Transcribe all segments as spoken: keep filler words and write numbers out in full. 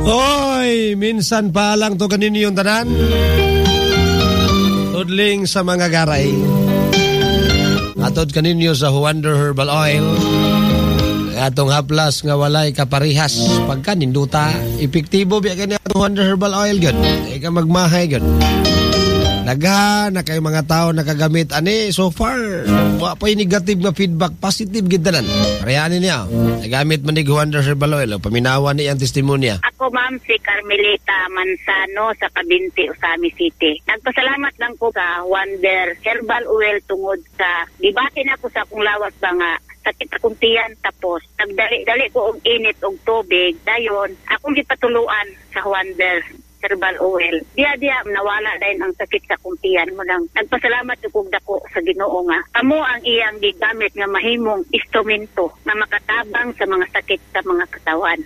Oy, minsan pa lang to kaninyo yung tanan. Tudling sa mga garay. Atod kaninyo sa Wonder Herbal Oil. Atong haplas nga walay kaparihas. Pagka ninduta, epektibo biya kanya atong Wonder Herbal Oil gud. Ika magmahay gud. Nagha na kay mga tao nakagamit ani so far wa pay negative nga feedback, positive gid tanan. Parehanin niya. Nagamit man ni Wonder Herbal Oil, paminawan ni ang testimonya. Ako ma'am si Carmelita Mansano sa Kabinti, Usami City. Nagpasalamat lang ko sa Wonder Herbal Oil tungod sa gibati na ko sa akong lawas ba nga sakit akong tiyan, tapos nagdali-dali ko og init og tubig dayon akong gipatuluan sa Wonder Herbal Oil. Diya-diya nawala din ang sakit sa kumpiyan mo lang. Nagpasalamat ko dako sa Ginoo nga amo ang iyang gigamit nga mahimong instrumento na makatabang sa mga sakit sa mga katawan.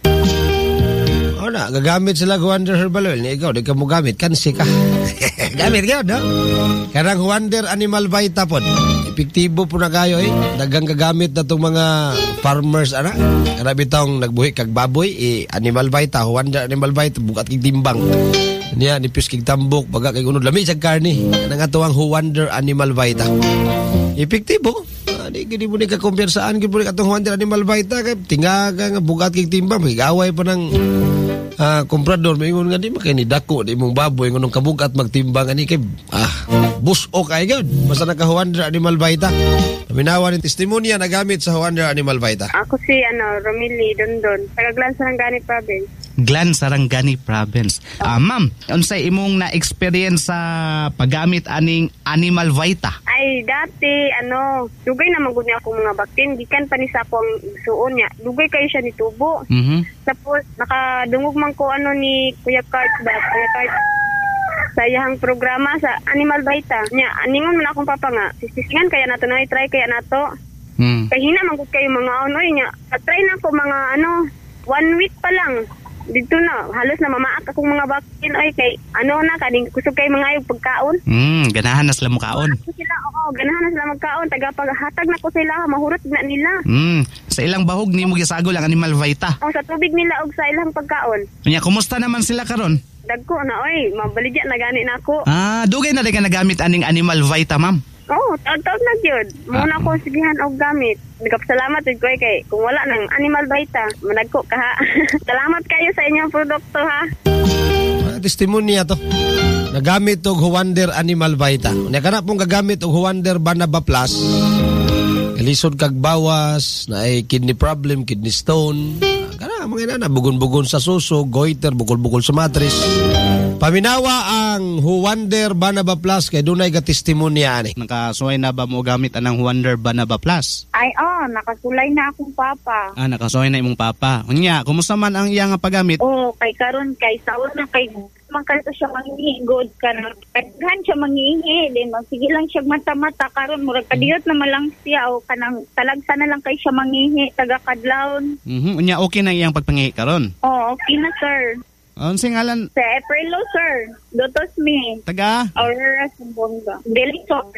O na, gagamit sila Wonder Herbal Oil. Ikaw, di ka mo gamit. Kansi ka. Gamit ka, no? Karang Wonder Animal Vita po. Epektibo po na kayo, eh. Dagang gagamit na itong mga farmers, ana. Karang bitong nagbuhi kag baboy, eh, Animal Vita, Wonder Animal Vita, bukat kig timbang. Niya, nipis kig tambok, baga kay unod lami sa karni. Nang atuang Wonder Animal Vita. Epektibo. Di gini mo ni kakumpiyansaan, gini mo ni katong Wonder Animal Vita, kay tingaga nga bugat kig timbang, magigaway pa ng uh, komprador, maingon nga di makay ni dako, di mong baboy, ngunong kabugat magtimbang, ani kay, ah, buso kay gawin, basta naka Wonder Animal Vita. Paminawan ng testimonya na gamit sa Wonder Animal Vita. Ako si, ano, Romili Dondon, taga-Glan Sarangani Province. Glan Sarangani Province. Ah, ma'am, unsay imong na-experience sa paggamit aning Animal Vita? Ay, dati, ano, dugay na magud niya akong mga baktin, gikan pa ni sa akong suon niya. Dugay kayo siya ni tubo. Mm-hmm. Tapos, nakadungog man ko, ano, ni Kuya Kart ba? Kuya Kart, sa iyang programa sa Animal Vita. Nya, aningon man akong papa nga, sisisingan kaya nato na, i-try kaya nato. Mm. Kaya hina, magud kayo mga onoy niya. Try na ko mga, ano, one week pa lang. Dito na, halos na mamaak akong mga baktin. Ay, kay, ano na, kading kusog kayo mga yung pagkaon. Hmm, ganahan na sila mukaon. Sila, oo, ganahan na sila magkaon. Tagapaghatag na ko sila, mahurot na nila. Hmm, sa ilang bahog ni mo gisagol ang Animal Vita. O, sa tubig nila og sa ilang pagkaon. Kunya, kumusta naman sila karon? Dagko na, oy, mabaligya na gani na ako. Ah, dugay na di ka nagamit aning Animal Vita, ma'am. Oo, oh, taon-taon na yun. Muna Ah. ko sigihan og gamit. Nagpasalamat yun ko kay kung wala ng Animal Vita, managko ka ha. Salamat kayo sa inyong produkto ha. Uh, testimonya to. Nagamit og Wonder Animal Vita. Nya kana pong gagamit og Wonder Banaba Plus. Kalisod kag bawas, na ay kidney problem, kidney stone. Kana mga ina bugon-bugon sa suso, goiter, bukol-bukol sa matris. Paminawa ang Wonder Banaba Plus kay dunay ga testimonya ani. Nakasuway na ba mo gamit anang Wonder Banaba Plus? Ay, oh, nakasulay na akong papa. Ah, nakasuway na imong papa. Unya, kumusta man ang iyang paggamit? Oh, kay karon kay saon na kay magkanto siya mangihi god karon. Kaghan siya mangihi, din magsige lang siya mata-mata karon murag kadiyot na malang siya o kanang talagsa na lang kay siya mangihi taga kadlawon. Mhm, unya okay na iyang pagpangihi karon. Oh, okay na sir. Unsa ngalan? Sa Aprilo sir. Dotos me. Taga Aurora Sumbonga. Delisor.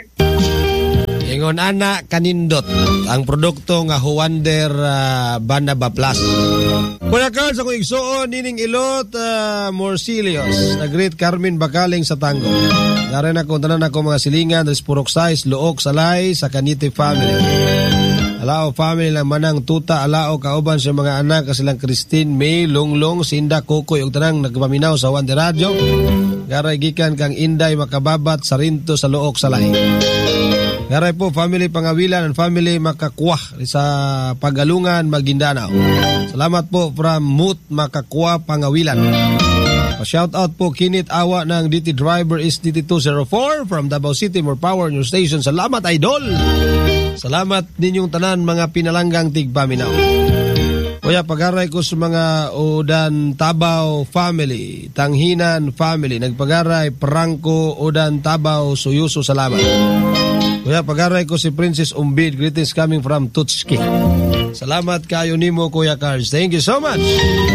Ingon ana kanindot ang produkto nga Wonder uh, Banaba Plus. Kuya Carl, sa kong igsuon, nining ilot, uh, Morcilios, nag-greet Carmen Bakaling sa Tango. Darin ako, tanan ako mga silingan, Rispurok size, Luok, Salay, sa Kanite family. Alao family lang manang tuta, alao kauban sa mga anak, kasilang Christine, May, Longlong, Sinda, Kokoy, ug tanang nagpaminaw sa Wonder Radio. Garay gikan kang Inday, Makababat, Sarinto, sa Luok, Salay. Garay po, family Pangawilan and family Makakwah sa Pagalungan, Maguindanao. Salamat po from Mut Makakwah, Pangawilan. Pa-shout out po Kinit Awa ng D T Driver is D T two oh four from Davao City, more power in your station. Salamat idol. Salamat ninyong tanan mga pinalanggang tigpaminaw. Kuya, pagaray ko sa mga Udan Tabaw family, Tanghinan family, nagpagaray Prangko Udan Tabaw, Suyuso, salamat. Kuya, pagaray ko si Princess Umbid, greetings coming from Tutski. Salamat kayo nimo Kuya Carls. Thank you so much.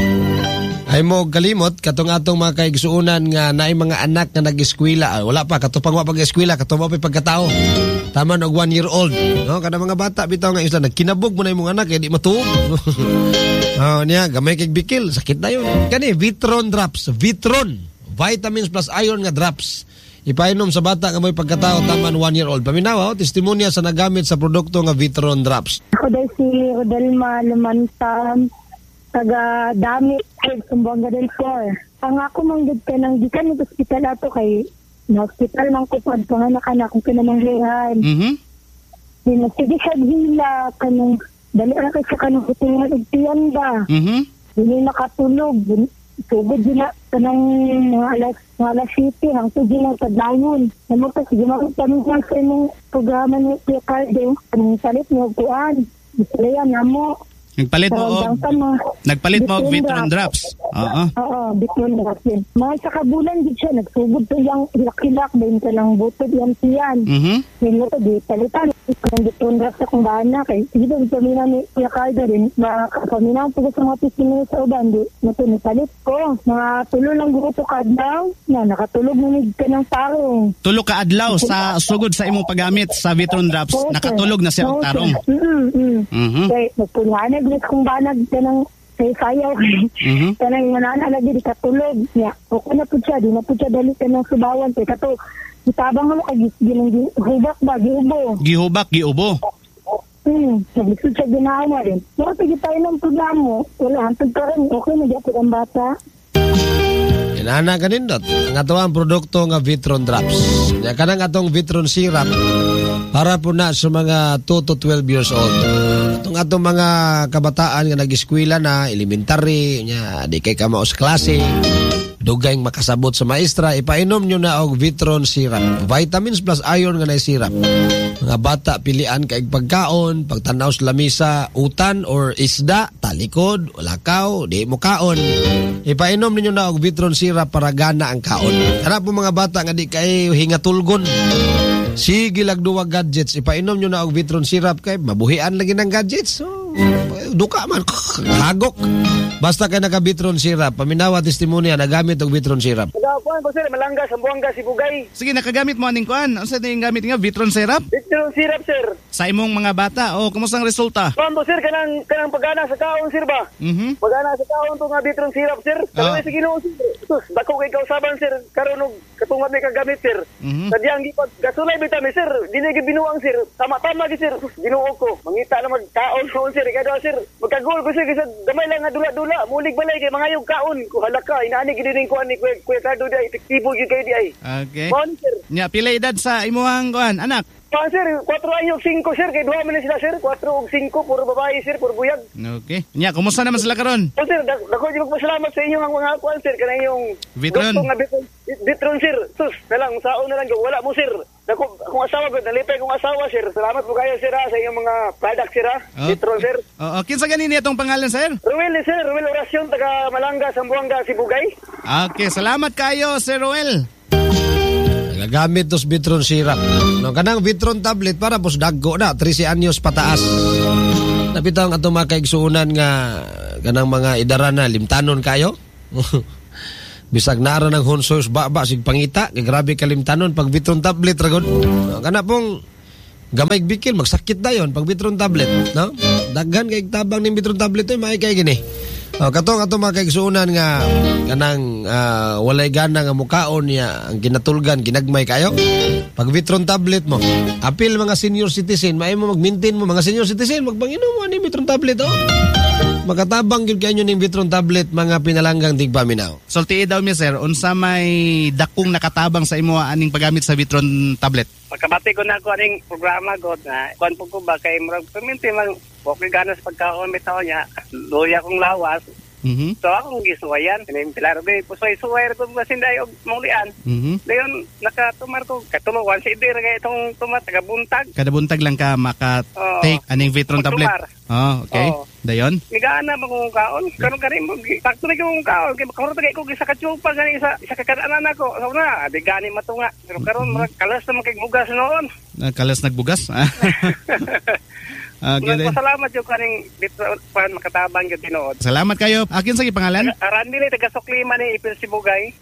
Ay mo kalimot katong atong mga kaigsuunan nga naay mga anak na nag-eskwela. Ah, wala pa katupang wa pag-eskwela, katupang pa pagkatao. Taman og one year old, no? Kada mga bata bitaw nga isla nagkinabog mo na imong anak kay di matuog. Oh, niya, gamay kay bikil, sakit na yun. Kani, Vitron drops, Vitron, vitamins plus iron nga drops. Ipainom sa bata nga may pagkatao taman one year old. Paminawa, oh, testimonya sa nagamit sa produkto nga Vitron drops. Ako daw si Rodelma Lumantan, taga Damit, Sumbuanga del Sur. Ang ako manggid ka ng gikan ng hospital ato kay na hospital ng kupad panganak-anak kung kinamanghihan. Mhm. Sige siya hila kanong dali ra kay sa kanong hutingan og tiyanda. Mhm. Dili nakatulog. Tugod din na kanang mga alas mga alas siyete hangtod din ang tadlayon. Namo ta sige makita sa imong programa ni Kuya Cardo. Kanang salit mo kuan. Bisaya namo. Nagpalit mo og Nagpalit mo og Vitron drops. Oo. Oo, Vitron drops yun. Mga sa kabulan din siya, nagsugod to yung hilak-hilak, din ka lang butod yan siyan. Mhm. Yung mo to, di palitan. Ang Vitron drops sa kong bana, kay sige ba, pamina ni Kuya Cardo rin, makapamina ang tugas sa mga pisingin sa uban, di, nato nipalit ko. Mga tulo lang gusto kadlaw, na nakatulog nanig ka ng tarong. Tulo ka adlaw sa sugod sa imong paggamit sa Vitron drops, nakatulog na siya og tarong. Mm-hmm. Mhm. Kaya nagpunanag na kung banag ka ng sayaw. Mhm. Kanang manana lagi di katulog. Ya, o na po siya, di na po siya dali ka ng subawan. Kaya kato, itabang mo kay ginang hubak ba, giubo. Gihubak, giubo. Hmm, naglisod siya ginawa rin. Nakapagit tayo ng programo, wala, hantag ka rin, okay na dyan ang bata. Inana kanindot, ang ato ang produkto nga Vitron drops. Nya kanang atong Vitron syrup para po na sa mga two to twelve years old. Itong atong mga kabataan nga nag-eskwela na, elementary, nya di kay kamao sa klase, dugay makasabot sa maestra, ipainom nyo na og Vitron syrup. Vitamins plus iron nga na syrup. Mga bata pilian kay pagkaon, pagtanaw sa lamisa, utan or isda, talikod, lakaw, di mo kaon. Ipainom ninyo na og Vitron syrup para gana ang kaon. Kana po mga bata nga di kay hingatulgon. Sige lag duwa gadgets, ipainom nyo na og Vitron syrup kay mabuhian lagi ng gadgets. So, duka man, hagok. Basta kay naka Vitron syrup, paminawa testimonya nagamit og Vitron syrup. Kuan ko sir, Malanga, Sambuanga, Sibugay. Sige, nakagamit mo aning kuan. Unsa din gamit nga Vitron syrup? Vitron syrup sir. Sa imong mga bata, o kumusta ang resulta? Kuan sir, kanang kanang pagana sa kaon sir ba? Mhm. Pagana sa kaon to nga Vitron syrup sir. Ah. Kaya sa Ginoo sir. Sus, dako kay kausaban sir, karon og katungod may kagamit sir. Mhm. Sadyang gipag gasulay bitaw mi sir, dili gyud binuang sir. Tama-tama gi sir. Sus, Ginoo ko. Mangita na mag kaon ko sir, kada sir. Magkagol ko sir kasi gamay lang nga dula-dula, mulig balay kay mga yung kaon ko halaka inaani gid ning kuan ni Kuya Kuya Cardo di efektibo gyud kay di ay. Okay. Kuan sir. Nya pila edad sa imuhang kuan, anak? Kuan sir, four anyos cinco sir, kay duha man sila sir, four ug cinco puro babae sir, puro buyag. Okay. Nya kumusta naman sila karon? So, sir, dak- dako di magpasalamat sa inyo ang mga kuan sir, kanang yung Vitron. gusto nga Vitron, Vitron sir. Sus, na lang saon na lang gyud, wala mo sir. Dako akong asawa gud, nalipay kong asawa sir. Salamat po kayo sir ha, sa inyong mga product sir ha. Oh. Vitron sir. Oo, kinsa ganini itong pangalan, sir? Ruel sir, Ruel Orasyon taga Malanga, Sambuanga, Sibugay. Okay, salamat kayo, Sir Roel. Nagagamit dos Vitron syrup. No, kanang Vitron tablet para pos daggo na, thirteen anyos pataas. Napitang ato mga kaigsuunan nga kanang mga idara na limtanon kayo. Bisag naara ng honsos baba sig pangita, kay grabe kalimtanon pag Vitron tablet ragon. No, kana pong gamay bikil magsakit dayon pag Vitron tablet, no? Daghan kay tabang ning Vitron tablet ay may kay gini. Oh, katong ato mga kaigsuunan nga kanang uh, walay gana nga mukaon niya ang ginatulgan ginagmay kayo. Pag Vitron tablet mo, apil mga senior citizen, may mo mag-maintain mo mga senior citizen, magpanginom mo ni Vitron tablet oh. Makatabang gyud kayo ning Vitron tablet mga pinalanggang tigpaminaw. Sulti daw mi, sir, unsa may dakong nakatabang sa imo aning paggamit sa Vitron tablet? Pagkabati ko na ako aning programa ko na kuan po ko ba kay murag perminti man okay ganas pagkaon bitaw niya. Luya kong lawas. Mhm. So akong gisuwayan, kaning pilaro gay pusoy-suway ko masinday og maulian. Mhm. Dayon nakatumar ko katuluan si Idir kay itong tumat taga buntag. Kada buntag lang ka maka-take aning Vitron tablet. Magtumar. Oh, okay. Oo. Dayon. Igana mo kung kaon. Karon kani mo takto na kung kaon kay karon tagay ko sa katsupa gani sa sa kakadaanan nako. So na, adi gani matunga. Pero karon Mhm. murag kalas na kay bugas noon. Kalas nagbugas. Okay, then. Salamat yung kaning dito pan makatabang gyud tinuod. Salamat kayo. Akin sa pangalan? Arandi ni taga Suklima ni Ipil Sibugay.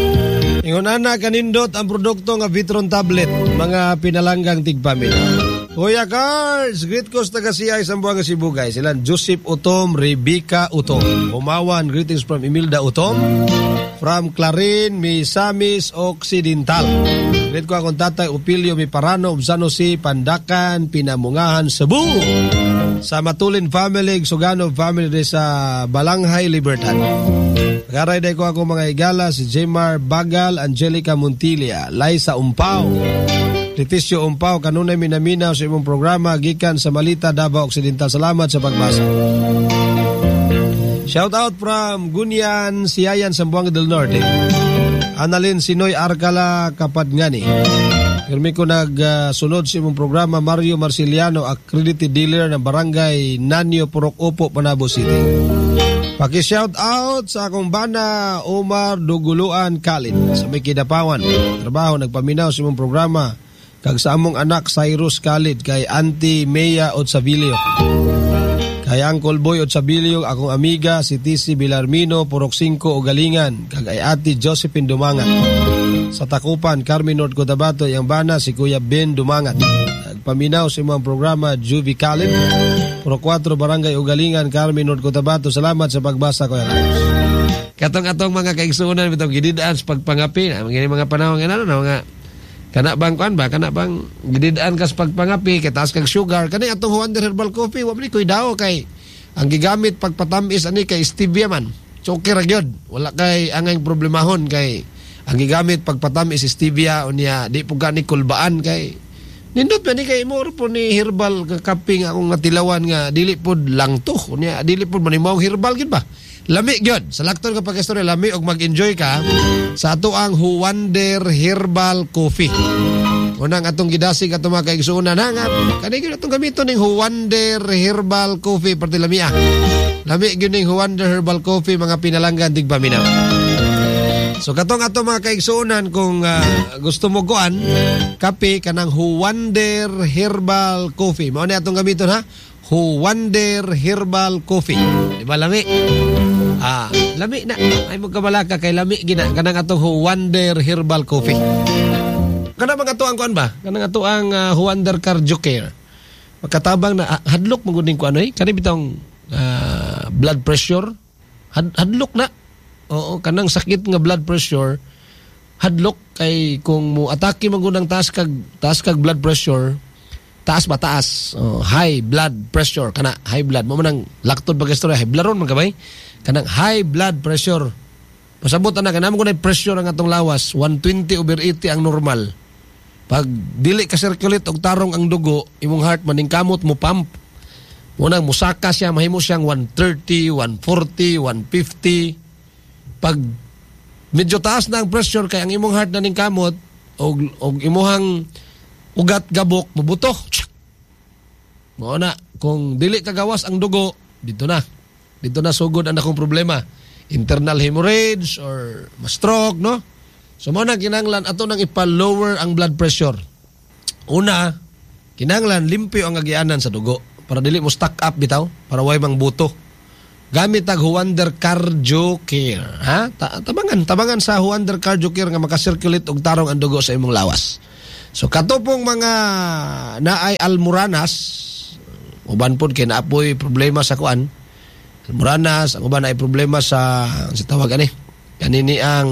Ingon ana kanindot ang produkto nga Vitron tablet mga pinalanggang tigpaminaw. Kuya Carls, greet ko sa taga-C I sa buwan ng Cebu, guys. Sila Joseph Utom, Rebecca Utom. Umawan, greetings from Imelda Utom. From Clarin, Misamis Occidental. Greet ko akong tatay Upilio Miparano, San Jose, Pandakan, Pinamungahan, Cebu. Sa Matulin family, Sugano family sa Balanghay, Libertad. Nagaray day ko akong mga igala, si Jemar Bagal, Angelica Montilla, Liza Umpaw, Leticio Umpaw, kanunay minaminaw sa imong programa gikan sa Malita, Davao Occidental. Salamat sa pagbasa. Shout out from Gunyan, Siayan, Zamboanga del Norte. Annalyn Sinoy Arcala Kapadngani. Pirmi ko nagsunod uh, sa imong programa. Mario Marciliano, accredited dealer ng Barangay Nanyo, Purok Upo, Panabo City. Paki-shout out sa akong bana Omar Duguluan Khalid sa may Kidapawan. Trabaho nagpaminaw sa imong programa. Kag sa among anak Cyrus Khalid, kay Auntie Mea Otsabilio, kay Uncle Boy Otsabilio, akong amiga si T C Bilarmino, Purok Cinco o Galingan, kag ay Ate Josephine Dumangat. Sa Takupan, Carmen North Cotabato, yang bana si Kuya Ben Dumangat. Nagpaminaw sa imong programa Juvie Khalid, Purok four, Barangay Ugalingan, Carmen North Cotabato. Salamat sa pagbasa, Kuya Ramos. Katong-atong mga kaigsunan bitong gididaan sa pagpangapi, ang mga panahon nga ano na mga kana bang kuan ba kana bang gididaan kas pagpangapi kay taas kag sugar kani atong Wonder Herbal Coffee wa man koy daw kay ang gigamit pagpatamis ani kay stevia man choker gyud wala kay angay problemahon kay ang gigamit pagpatamis stevia unya di po gani kulbaan kay nindot ba ni kay mo po ni herbal kakaping akong natilawan nga dili pod lang to unya dili pod manimaw herbal gid ba lami gyud sa lakton ka pag-istorya lami og mag-enjoy ka sa ato ang Wonder Herbal Coffee. Unang atong gidasig ato mga kaigsuonan ha nga kani gyud atong gamiton ning Wonder Herbal Coffee perti lami ah. Lami gyud ning Wonder Herbal Coffee mga pinalanggan dig paminaw. So katong ato mga kaigsuonan kung uh, gusto mo kuan kape kanang Wonder Herbal Coffee. Mao ni atong gamiton ha. Wonder Herbal Coffee. Di ba lami? Ah, lami na. Ay mo kabalaka kay lami gina kanang atong Wonder Herbal Coffee. Kana mga ato ang kuan ba? Kanang ato ang uh, Wonder Cardio Care. Magkatabang na uh, hadlok mo guding kuan oy. Kani bitong uh, blood pressure. Had, hadlok na. Oo, kanang sakit nga blood pressure. Hadlok kay kung mo atake man gud ang taas kag taas kag blood pressure. Taas ba taas? Oh, high blood pressure kana high blood mo man ang laktod pag istorya high blood ron man kabay. Kanang high blood pressure. Pasabot na kanamo ko na pressure ang atong lawas one twenty over eighty ang normal. Pag dili ka circulate og tarong ang dugo, imong heart maning kamot mo pump. Muna musaka siya mahimo siyang one thirty, one forty, one fifty. Pag medyo taas na ang pressure kay ang imong heart na ning kamot og og imuhang ugat gabok mabuto. Mo na kung dili kagawas ang dugo, dito na. Dito na sugod ang akong problema. Internal hemorrhage or ma-stroke, no? So mo na kinanglan ato nang ipa-lower ang blood pressure. Una, kinanglan limpyo ang agianan sa dugo para dili mo stock up bitaw, para way mang buto. Gamit ang Wonder Cardio Care, ha? Tabangan, tabangan sa Wonder Cardio Care nga maka-circulate og tarong ang dugo sa imong lawas. So katupong mga naay almoranas, uban pod kay naapoy problema sa kuan. Almoranas, ang uban ay problema sa sa tawag ani. Kanini ang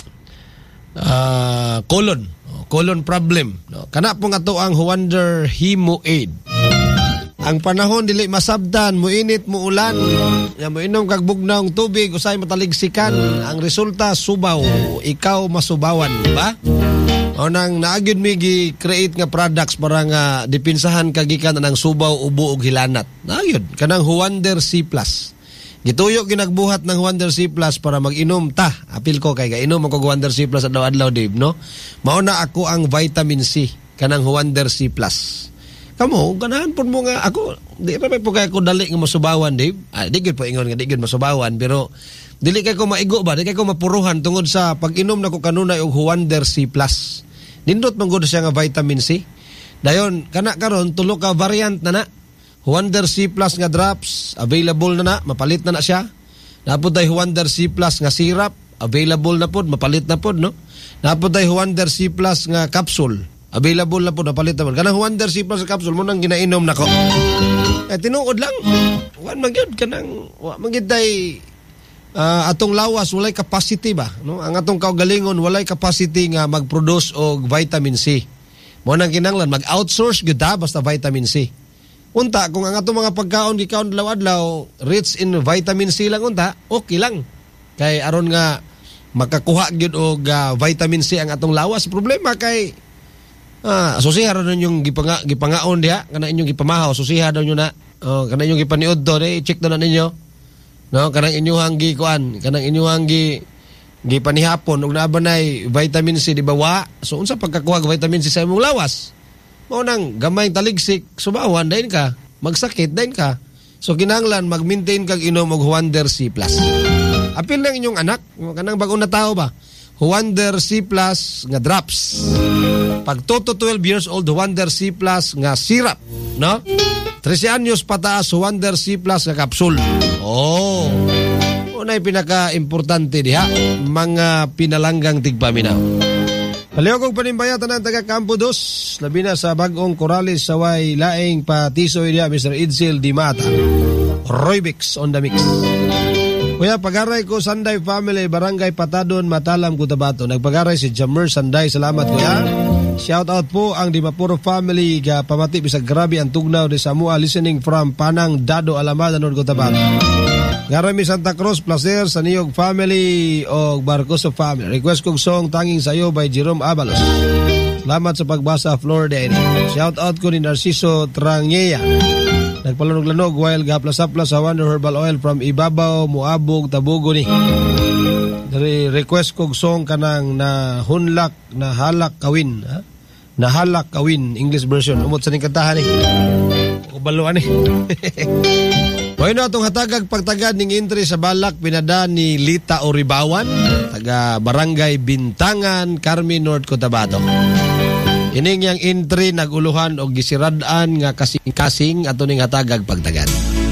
uh, colon, colon problem, no. Kana po nga to ang Wonder Hemo Aid. Ang panahon dili masabdan, muinit, muulan, ya moinom kag bugnawng tubig usay mataligsikan, ang resulta subaw, ikaw masubawan, di ba? O nang naagyon mi gi-create nga products para nga dipinsahan kagikan ng subaw, ubo ug hilanat. Naagyon kanang Wonder C plus. Gituyo ginagbuhat ng Wonder C plus para mag-inom ta. Apil ko kay gainom ako Wonder C plus adlaw-adlaw, Dave, no? Mao na ako ang vitamin C kanang Wonder C plus. Kamo, ganahan po mo nga ako, di pa po kaya ko dali nga masubawan, Dave. Ah, di gud po ingon nga di gud masubawan, pero dili kay ko maigo ba, di kay ko mapuruhan tungod sa pag-inom na ko kanunay og Wonder C plus. Nindot man gud siya nga vitamin C. Dayon kana karon tulo ka variant na na. Wonder C plus nga drops, available na na, mapalit na na siya. Napod tay Wonder C plus nga syrup, available na pod, mapalit na pod, no? Napod tay Wonder C plus nga capsule, Available na po, napalit naman. Kanang Wonder C Plus capsule mo nang ginainom nako. Eh, tinuod lang. Wan magyud kanang, wa magitay uh, atong lawas, walay capacity ba? No? Ang atong kaugalingon, walay capacity nga mag-produce og vitamin C. Mo nang kinanglan, mag-outsource gyud ta basta vitamin C. Unta, kung ang atong mga pagkaon, gikaon adlaw-adlaw, rich in vitamin C lang unta, okay lang. Kay aron nga, makakuha gyud og uh, vitamin C ang atong lawas. Problema kay ah, susiha raw yung gipanga gipangaon diha kana inyong gipamahaw, susiha daw nyo na. Oh, kana inyong gipaniud do, eh, check daw na ninyo. No, kanang inyong gi kuan, kanang inyong gi gipanihapon og naabanay vitamin C di ba wa? So unsa pagkakuha og vitamin C sa imong lawas? Mao nang gamay taligsik, subawan dayon ka, magsakit dayon ka. So kinahanglan mag-maintain kag inom og Wonder C Plus. Apil ng inyong anak, kanang bag-o na tao ba? Wonder C Plus nga drops. Pag two to twelve years old, Wonder C Plus nga syrup, no? thirteen anyos pataas, Wonder C Plus nga capsule. Oh. Unay pinaka-importante diha, mga pinalanggang tigpaminaw. Palihog og panimbayatan ng taga Campo dos, labi na sa bag-ong Corales sa way laing patisoy diha, Mister Idzil Dimata. Roybix on the mix. Kuya, pagaray ko Sanday family, Barangay Patadon, Matalam, Cotabato. Nagpagaray si Jamer Sanday. Salamat, kuya. Shout out po ang Dimapuro family ga pamati bisag grabe ang tugnaw de Samua listening from Panang Dado Alamada North Cotabato. Garami Santa Cruz Placer sa Niyog family o Barcoso family. Request kong song Tanging Sayo by Jerome Abalos. Salamat sa pagbasa Florida. Shout out ko ni Narciso Trangea. Nagpalanog-lanog while gaplas-aplas sa Wonder Herbal Oil from Ibabaw, Muabog, Tabugo ni. Dari request kog song kanang na hunlak, na halak kawin. Ha? Na halak kawin, English version. Umot sa ning kantahan ni. Kubaluan ni. Bueno, itong hatagag pagtagad ning entry sa balak pinada ni Lita Oribawan, taga Barangay Bintangan, Carmen, North Cotabato. Ining yang entry naguluhan og gisiradan nga kasing-kasing ato ning hatagag pagtagad.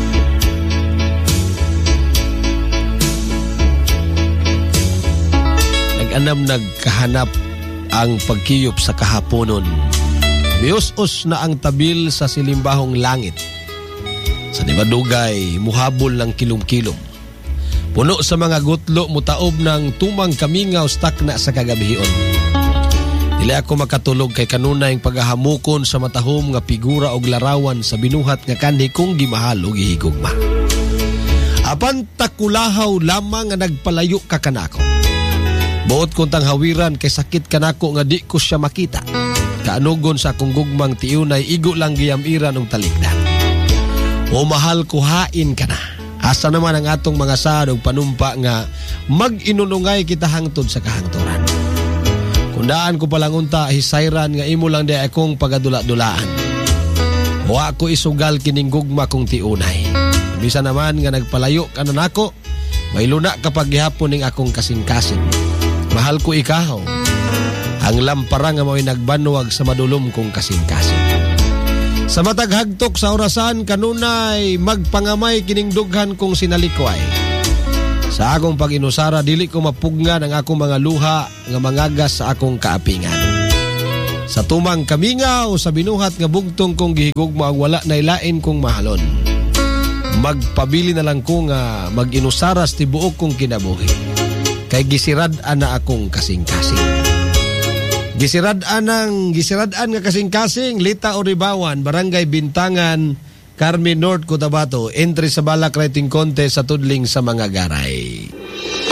Nag-anam nagkahanap ang pagkiyop sa kahaponon. Mius-us na ang tabil sa silimbahong langit. Sa Dimadugay, muhabol ng kilom-kilom. Puno sa mga gutlo mutaob ng tumang kamingaw stak na sa kagabihion. Dili ako makatulog kay kanunay paghahamukon sa matahom nga figura og larawan sa binuhat nga kanhi kong gimahal og gihigugma. Apan takulahaw lamang nga nagpalayo ka kanako. Buot kong tang hawiran kay sakit kanako nga di ko siya makita. Kaanugon sa akong gugmang tiyunay igo lang giyamiran og talikdan. O mahal ko hain ka na. Asa naman ang atong mga sad og panumpa nga mag-inunungay kita hangtod sa kahangturan. Kundaan ko palang unta hisayran nga imo lang di akong pagadula-dulaan. Wa ko isugal kining gugma kong tiunay. Bisa naman nga nagpalayo ka na nako, may luna kapag gihapon ning akong kasing-kasing. Mahal ko ikaw. Ang lampara nga mo'y nagbanwag sa madulom kong kasing-kasing. Sa matag hagtok sa orasan kanunay magpangamay kining dughan kong sinalikway. Sa akong pag-inusara, dili ko mapugngan ang akong mga luha nga mangagas sa akong kaapingan. Sa tumang kamingaw, sa binuhat nga bugtong kong gihigugma ang wala na ilain kong mahalon. Magpabili na lang ko nga mag-inusaras ti buok kong kinabuhi. Kay gisirad-an na akong kasing-kasing. Gisirad-an ang, gisirad-an nga kasing-kasing, Lita Oribawan, Barangay Bintangan, Carmen, North Cotabato, entry sa balak writing contest sa tudling sa mga garay.